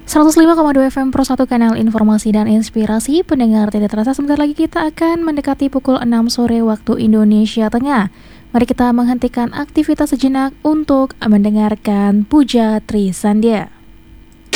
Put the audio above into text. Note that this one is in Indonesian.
105,2 FM Pro 1 kanal informasi dan inspirasi. Pendengar, tidak terasa sebentar lagi kita akan mendekati pukul 6 sore waktu Indonesia Tengah. Mari kita menghentikan aktivitas sejenak untuk mendengarkan Puja Trisandya.